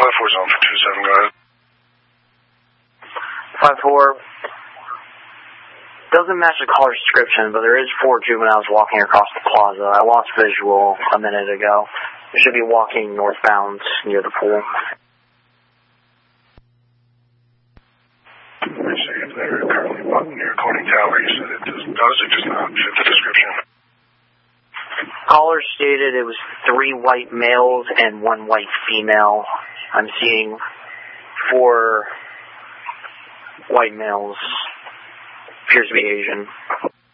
5-4's on for 2-7, go ahead. 5-4. Doesn't match the caller's description, but there is 4 juveniles walking across the plaza. I lost visual a minute ago. They should be walking northbound near the pool. Wait a second, they're currently walking near Corning Tower. You said it does or does not fit the description? Caller stated it was 3 white males and 1 white female. I'm seeing 4 white males. Appears to be Asian.